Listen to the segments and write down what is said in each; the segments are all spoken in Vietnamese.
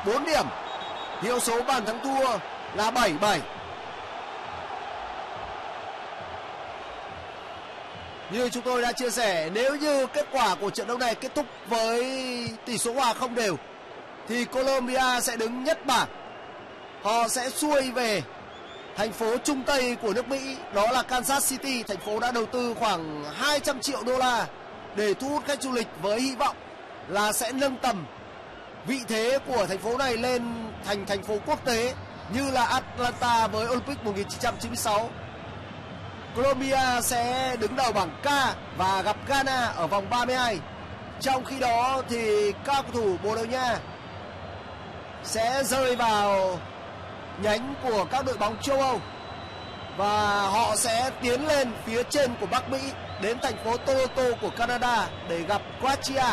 4 điểm. Hiệu số bàn thắng thua là 7-7. Như chúng tôi đã chia sẻ, nếu như kết quả của trận đấu này kết thúc với tỷ số hòa không đều thì Colombia sẽ đứng nhất bảng. Họ sẽ xuôi về thành phố trung tây của nước Mỹ, đó là Kansas City. Thành phố đã đầu tư khoảng 200 triệu đô la để thu hút khách du lịch, với hy vọng là sẽ nâng tầm vị thế của thành phố này lên thành thành phố quốc tế như là Atlanta với Olympic 1996. Colombia sẽ đứng đầu bảng K và gặp Ghana ở vòng 32. Trong khi đó thì các cầu thủ Bồ Đào Nha sẽ rơi vào nhánh của các đội bóng châu Âu và họ sẽ tiến lên phía trên của Bắc Mỹ đến thành phố Toronto của Canada để gặp Croatia.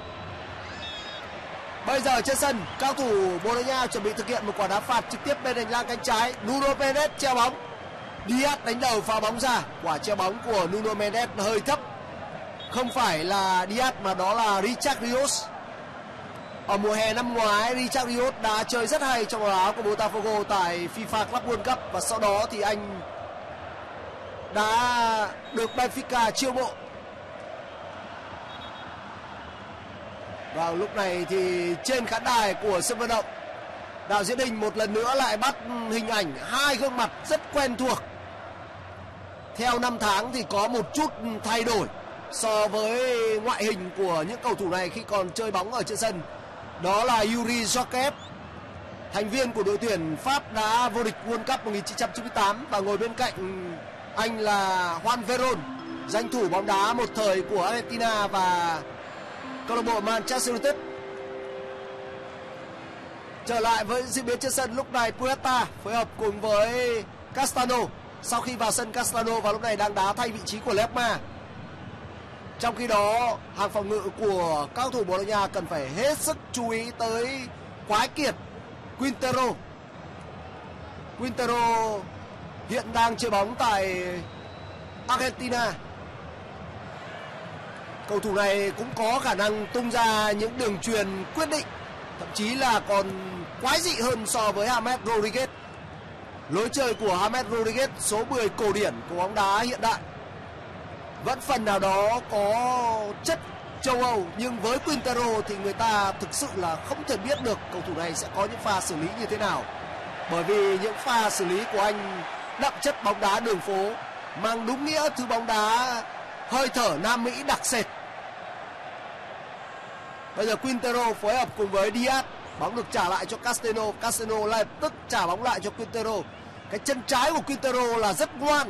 Bây giờ trên sân, các cầu thủ Bồ Đào Nha chuẩn bị thực hiện một quả đá phạt trực tiếp bên hành lang cánh trái. Nuno Mendes treo bóng, Diaz đánh đầu phá bóng ra. Quả treo bóng của Nuno Mendes hơi thấp, không phải là Diaz mà đó là Richard Rios. Ở mùa hè năm ngoái, Richard Rios đã chơi rất hay trong áo của Botafogo tại FIFA Club World Cup và sau đó thì anh đã được Benfica chiêu mộ. Vào lúc này thì trên khán đài của sân vận động, đạo diễn hình một lần nữa lại bắt hình ảnh hai gương mặt rất quen thuộc. Theo năm tháng thì có một chút thay đổi so với ngoại hình của những cầu thủ này khi còn chơi bóng ở trên sân. Đó là Yuri Jokev, thành viên của đội tuyển Pháp đã vô địch World Cup 1998, và ngồi bên cạnh anh là Juan Verón, danh thủ bóng đá một thời của Argentina và câu lạc bộ Manchester United. Trở lại với diễn biến trên sân, lúc này Puerta phối hợp cùng với Castano. Sau khi vào sân, Castano vào lúc này đang đá thay vị trí của Lerma. Trong khi đó, hàng phòng ngự của các cầu thủ Bồ Đào Nha cần phải hết sức chú ý tới quái kiệt Quintero. Quintero hiện đang chơi bóng tại Argentina. Cầu thủ này cũng có khả năng tung ra những đường chuyền quyết định, thậm chí là còn quái dị hơn so với James Rodriguez. Lối chơi của James Rodriguez, số 10 cổ điển của bóng đá hiện đại, vẫn phần nào đó có chất châu Âu, nhưng với Quintero thì người ta thực sự là không thể biết được cầu thủ này sẽ có những pha xử lý như thế nào, bởi vì những pha xử lý của anh đậm chất bóng đá đường phố, mang đúng nghĩa thứ bóng đá hơi thở Nam Mỹ đặc sệt. Bây giờ Quintero phối hợp cùng với Diaz, bóng được trả lại cho Castano. Castano lập tức trả bóng lại cho Quintero. Cái chân trái của Quintero là rất ngoan.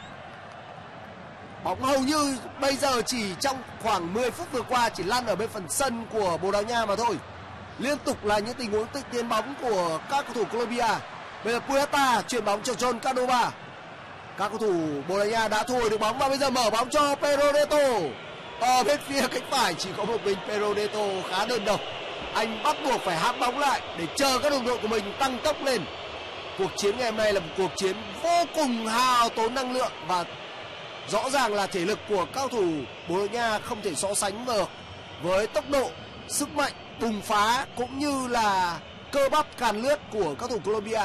Bóng hầu như bây giờ chỉ trong khoảng 10 phút vừa qua chỉ lăn ở bên phần sân của Bồ Đào Nha mà thôi. Liên tục là những tình huống tự tiến bóng của các cầu thủ Colombia. Bây giờ Puerta chuyền bóng cho John Cardova. Các cầu thủ Bồ Đào Nha đã thu hồi được bóng và bây giờ mở bóng cho Pedro Neto. Ở bên phía cánh phải chỉ có một mình Pedro Neto khá đơn độc. Anh bắt buộc phải hãm bóng lại để chờ các đồng đội của mình tăng tốc lên. Cuộc chiến ngày hôm nay là một cuộc chiến vô cùng hao tốn năng lượng và rõ ràng là thể lực của các cầu thủ Bồ Đào Nha không thể so sánh được với tốc độ, sức mạnh, bùng phá cũng như là cơ bắp càn lướt của các cầu thủ Colombia.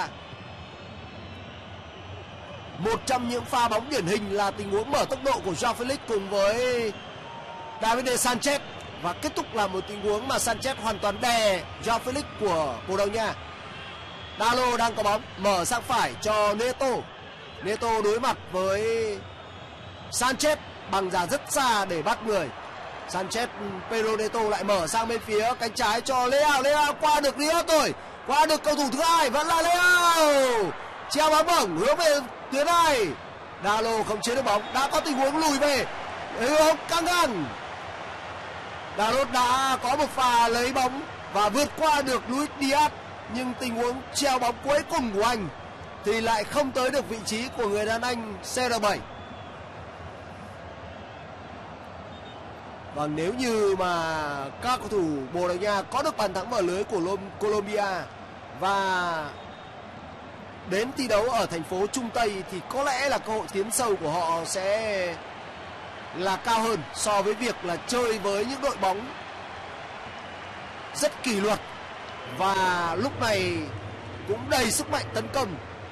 Một trong những pha bóng điển hình là tình huống mở tốc độ của Joao Felix cùng với Davide Sanchez, và kết thúc là một tình huống mà Sanchez hoàn toàn đè Joao Felix của Bồ Đào Nha. Dalo đang có bóng, mở sang phải cho Neto. Neto đối mặt với Sanchez bằng ra rất xa để bắt người. Sanchez, Pedro Neto lại mở sang bên phía cánh trái cho Leao. Leao qua được Rios rồi, qua được cầu thủ thứ hai, vẫn là Leao. Treo bóng bổng hướng về tuyến này. Dalo không chế được bóng, đã có tình huống lùi về. Hướng căng ngang. Dalot đã có một pha lấy bóng và vượt qua được Luis Diaz, nhưng tình huống treo bóng cuối cùng của anh thì lại không tới được vị trí của người đàn anh CR7. Và nếu như mà các cầu thủ Bồ Đào Nha có được bàn thắng mở lưới của Colombia và đến thi đấu ở thành phố Trung Tây thì có lẽ là cơ hội tiến sâu của họ sẽ là cao hơn so với việc là chơi với những đội bóng rất kỷ luật và lúc này cũng đầy sức mạnh tấn công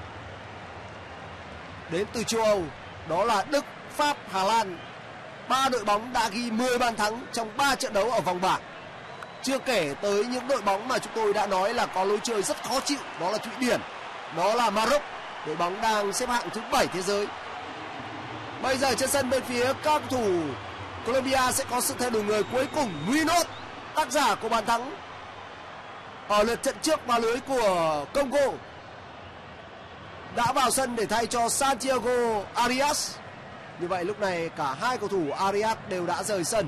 đến từ châu Âu, đó là Đức, Pháp, Hà Lan. 3 đội bóng đã ghi 10 bàn thắng trong 3 trận đấu ở vòng bảng. Chưa kể tới những đội bóng mà chúng tôi đã nói là có lối chơi rất khó chịu, đó là Thụy Điển, đó là Maroc, đội bóng đang xếp hạng thứ 7 thế giới. Bây giờ trên sân bên phía các cầu thủ Colombia sẽ có sự thay đổi người cuối cùng. Muñoz, tác giả của bàn thắng ở lượt trận trước vào lưới của Congo, đã vào sân để thay cho Santiago Arias. Như vậy lúc này cả hai cầu thủ Arias đều đã rời sân.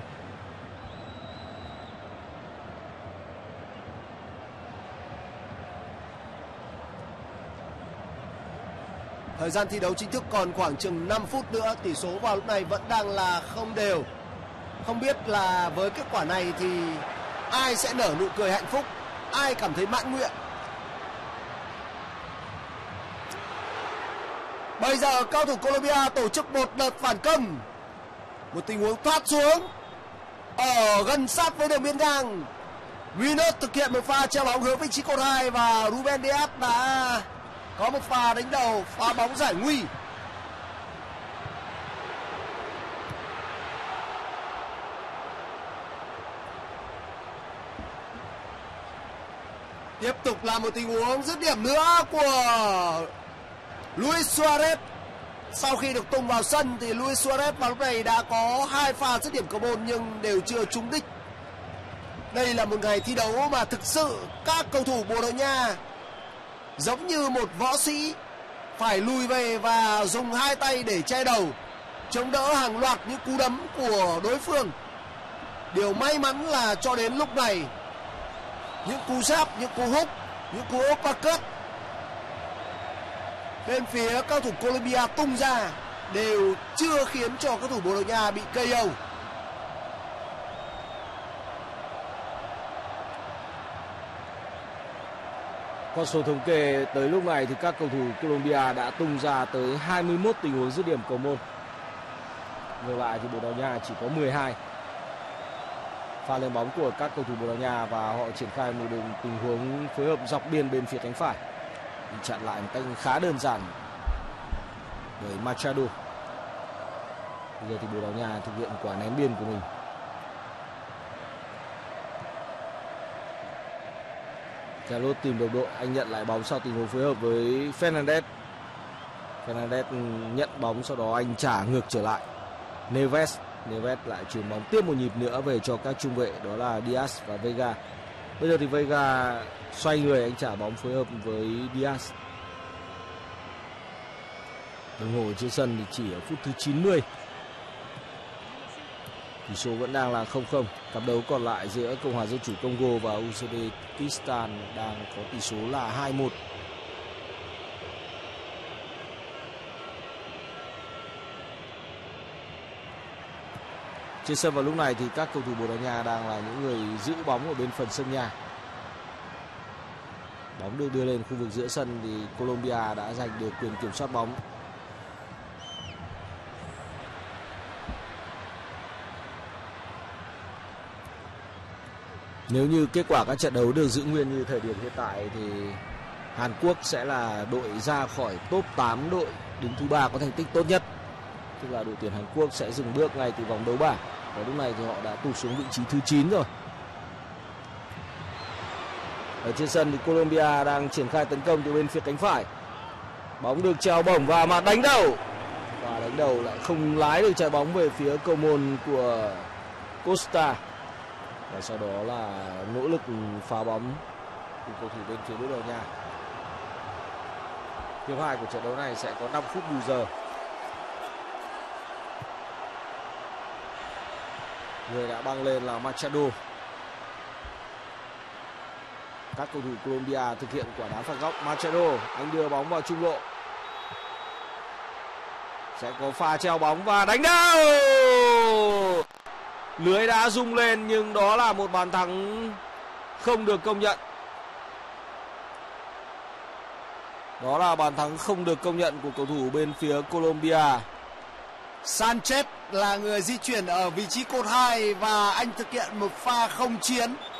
Thời gian thi đấu chính thức còn khoảng chừng 5 phút nữa. Tỷ số vào lúc này vẫn đang là không đều. Không biết là với kết quả này thì ai sẽ nở nụ cười hạnh phúc, ai cảm thấy mãn nguyện. Bây giờ cao thủ Colombia tổ chức một đợt phản công. Một tình huống thoát xuống ở gần sát với đường biên ngang. Muñoz thực hiện một pha treo bóng hướng vị trí cột 2 và Ruben Dias đã có một pha đánh đầu, pha bóng giải nguy. Tiếp tục là một tình huống dứt điểm nữa của Luis Suarez. Sau khi được tung vào sân thì Luis Suarez vào lúc này đã có 2 pha dứt điểm cầu môn nhưng đều chưa trúng đích. Đây là một ngày thi đấu mà thực sự các cầu thủ Bồ Đào Nha giống như một võ sĩ phải lùi về và dùng 2 tay để che đầu, chống đỡ hàng loạt những cú đấm của đối phương. Điều may mắn là cho đến lúc này, những cú giáp, những cú húc, những cú uppercut bên phía các thủ Colombia tung ra đều chưa khiến cho các thủ Bồ Đào Nha bị KO. Con số thống kê tới lúc này thì các cầu thủ Colombia đã tung ra tới 21 tình huống dứt điểm cầu môn. Ngược lại thì Bồ Đào Nha chỉ có 12. Pha lên bóng của các cầu thủ Bồ Đào Nha và họ triển khai một đường tình huống phối hợp dọc biên bên phía cánh phải, bị chặn lại một cách khá đơn giản bởi Machado. Bây giờ thì Bồ Đào Nha thực hiện quả ném biên của mình. Carlos tìm đồng đội, anh nhận lại bóng sau tình huống phối hợp với Fernandez. Fernandez nhận bóng, sau đó anh trả ngược trở lại. Neves lại chuyển bóng tiếp một nhịp nữa về cho các trung vệ, đó là Diaz và Vega. Bây giờ thì Vega xoay người, anh trả bóng phối hợp với Diaz. Đồng hồ trên sân thì chỉ ở phút thứ 90. Tỷ số vẫn đang là 0-0. Cặp đấu còn lại giữa Cộng hòa Dân chủ Congo và Uzbekistan đang có tỷ số là 2-1. Trên sân vào lúc này thì các cầu thủ Bồ Đào Nha đang là những người giữ bóng ở bên phần sân nhà. Bóng được đưa lên khu vực giữa sân thì Colombia đã giành được quyền kiểm soát bóng. Nếu như kết quả các trận đấu được giữ nguyên như thời điểm hiện tại thì Hàn Quốc sẽ là đội ra khỏi top 8 đội đứng thứ 3 có thành tích tốt nhất. Tức là đội tuyển Hàn Quốc sẽ dừng bước ngay từ vòng đấu bảng. Và lúc này thì họ đã tụt xuống vị trí thứ 9 rồi. Ở trên sân thì Colombia đang triển khai tấn công từ bên phía cánh phải. Bóng được treo bổng và mà đánh đầu. Và đánh đầu lại không lái được trái bóng về phía cầu môn của Costa. Và sau đó là nỗ lực phá bóng của cầu thủ bên phía Bồ Đào Nha. Hiệp 2 của trận đấu này sẽ có 5 phút bù giờ. Người đã băng lên là Machado. Các cầu thủ Colombia thực hiện quả đá phạt góc. Machado, anh đưa bóng vào trung lộ. Sẽ có pha treo bóng và đánh đầu. Lưới đã rung lên nhưng đó là một bàn thắng không được công nhận. Đó là bàn thắng không được công nhận của cầu thủ bên phía Colombia. Sanchez là người di chuyển ở vị trí cột 2 và anh thực hiện một pha không chiến.